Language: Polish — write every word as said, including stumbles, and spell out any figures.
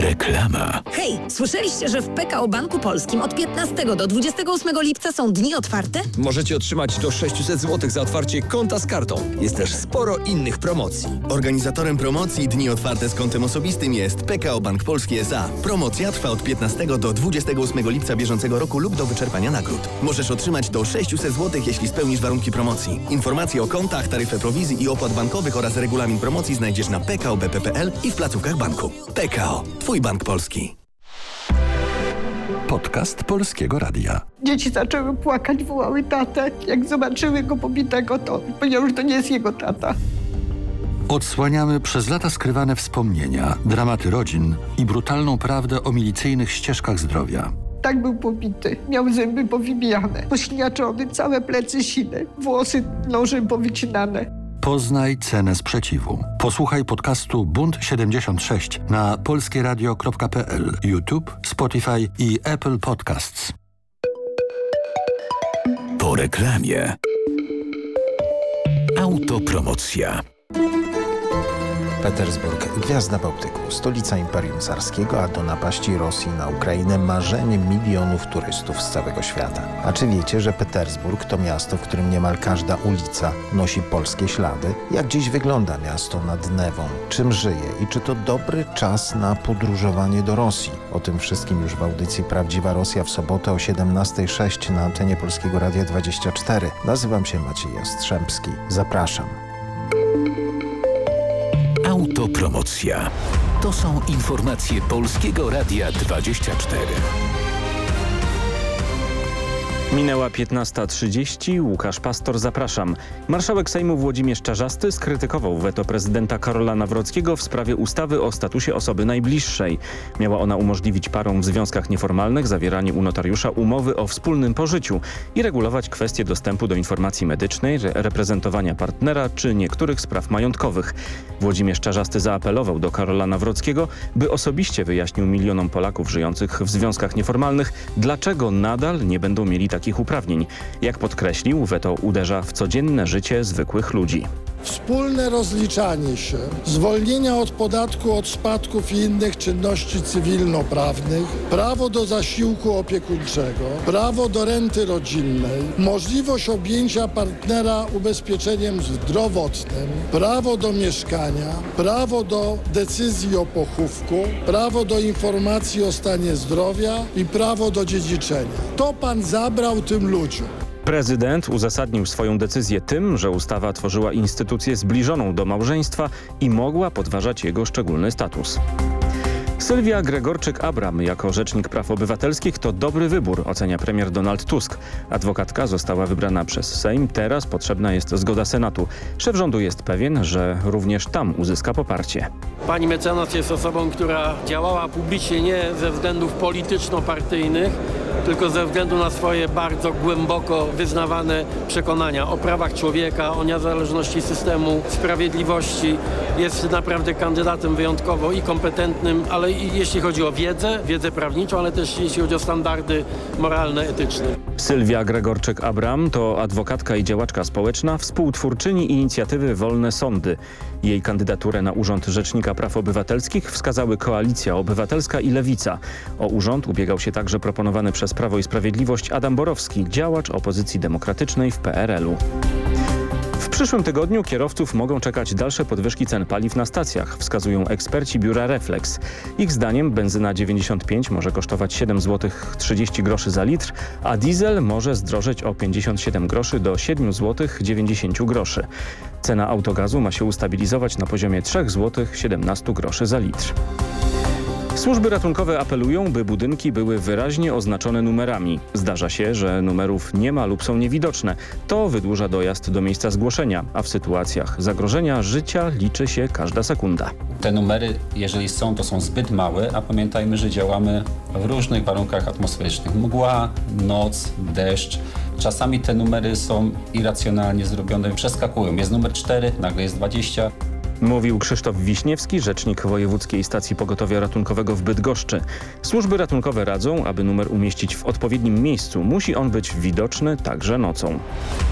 Reklama. Hej, słyszeliście, że w P K O Banku Polskim od piętnastego do dwudziestego ósmego lipca są dni otwarte? Możecie otrzymać do sześćset złotych za otwarcie konta z kartą. Jest też sporo innych promocji. Organizatorem promocji Dni Otwarte z kontem osobistym jest P K O Bank Polski S A. Promocja trwa od piętnastego do dwudziestego ósmego lipca bieżącego roku lub do wyczerpania nagród. Możesz otrzymać do sześćset złotych, jeśli spełnisz warunki promocji. Informacje o kontach, taryfę prowizji i opłat bankowych oraz regulamin promocji znajdziesz na p k o b p kropka p l i w placówkach banku. P K O. Twój bank polski. Podcast Polskiego Radia. Dzieci zaczęły płakać, wołały tatę. Jak zobaczyły go pobitego, to powiedział, że to nie jest jego tata. Odsłaniamy przez lata skrywane wspomnienia, dramaty rodzin i brutalną prawdę o milicyjnych ścieżkach zdrowia. Tak był pobity. Miał zęby powybijane, pośliniaczony, całe plecy sine, włosy nożem powycinane. Poznaj cenę sprzeciwu. Posłuchaj podcastu Bunt siedemdziesiąt sześć na polskieradio kropka p l, YouTube, Spotify i Apple Podcasts. Po reklamie. Autopromocja. Petersburg, gwiazda Bałtyku, stolica Imperium Carskiego, a do napaści Rosji na Ukrainę marzenie milionów turystów z całego świata. A czy wiecie, że Petersburg to miasto, w którym niemal każda ulica nosi polskie ślady? Jak dziś wygląda miasto nad Newą? Czym żyje i czy to dobry czas na podróżowanie do Rosji? O tym wszystkim już w audycji Prawdziwa Rosja w sobotę o siedemnasta zero sześć na antenie Polskiego Radia dwadzieścia cztery. Nazywam się Maciej Jastrzębski. Zapraszam. Autopromocja. To są informacje Polskiego Radia dwadzieścia cztery. Minęła piętnasta trzydzieści. Łukasz Pastor, zapraszam. Marszałek Sejmu Włodzimierz Czarzasty skrytykował weto prezydenta Karola Nawrockiego w sprawie ustawy o statusie osoby najbliższej. Miała ona umożliwić parom w związkach nieformalnych zawieranie u notariusza umowy o wspólnym pożyciu i regulować kwestie dostępu do informacji medycznej, reprezentowania partnera czy niektórych spraw majątkowych. Włodzimierz Czarzasty zaapelował do Karola Nawrockiego, by osobiście wyjaśnił milionom Polaków żyjących w związkach nieformalnych, dlaczego nadal nie będą mieli takich takich uprawnień. Jak podkreślił, weto uderza w codzienne życie zwykłych ludzi. Wspólne rozliczanie się, zwolnienia od podatku od spadków i innych czynności cywilnoprawnych, prawo do zasiłku opiekuńczego, prawo do renty rodzinnej, możliwość objęcia partnera ubezpieczeniem zdrowotnym, prawo do mieszkania, prawo do decyzji o pochówku, prawo do informacji o stanie zdrowia i prawo do dziedziczenia. To pan zabrał tym ludziom. Prezydent uzasadnił swoją decyzję tym, że ustawa tworzyła instytucję zbliżoną do małżeństwa i mogła podważać jego szczególny status. Sylwia Gregorczyk-Abram jako rzecznik praw obywatelskich to dobry wybór, ocenia premier Donald Tusk. Adwokatka została wybrana przez Sejm, teraz potrzebna jest zgoda Senatu. Szef rządu jest pewien, że również tam uzyska poparcie. Pani mecenas jest osobą, która działała publicznie nie ze względów polityczno-partyjnych, tylko ze względu na swoje bardzo głęboko wyznawane przekonania o prawach człowieka, o niezależności systemu sprawiedliwości. Jest naprawdę kandydatem wyjątkowo i kompetentnym, ale i jeśli chodzi o wiedzę, wiedzę prawniczą, ale też jeśli chodzi o standardy moralne, etyczne. Sylwia Gregorczyk-Abram to adwokatka i działaczka społeczna, współtwórczyni inicjatywy Wolne Sądy. Jej kandydaturę na urząd Rzecznika Praw Obywatelskich wskazały Koalicja Obywatelska i Lewica. O urząd ubiegał się także proponowany przez Prawo i Sprawiedliwość Adam Borowski, działacz opozycji demokratycznej w P R L u. W przyszłym tygodniu kierowców mogą czekać dalsze podwyżki cen paliw na stacjach, wskazują eksperci biura Reflex. Ich zdaniem benzyna dziewięćdziesiąt pięć może kosztować siedem złotych trzydzieści groszy za litr, a diesel może zdrożeć o pięćdziesiąt siedem groszy do siedem złotych dziewięćdziesiąt groszy. Cena autogazu ma się ustabilizować na poziomie trzy złote siedemnaście groszy za litr. Służby ratunkowe apelują, by budynki były wyraźnie oznaczone numerami. Zdarza się, że numerów nie ma lub są niewidoczne. To wydłuża dojazd do miejsca zgłoszenia, a w sytuacjach zagrożenia życia liczy się każda sekunda. Te numery, jeżeli są, to są zbyt małe, a pamiętajmy, że działamy w różnych warunkach atmosferycznych. Mgła, noc, deszcz. Czasami te numery są irracjonalnie zrobione, przeskakują. Jest numer cztery, nagle jest dwadzieścia. Mówił Krzysztof Wiśniewski, rzecznik Wojewódzkiej Stacji Pogotowia Ratunkowego w Bydgoszczy. Służby ratunkowe radzą, aby numer umieścić w odpowiednim miejscu. Musi on być widoczny także nocą.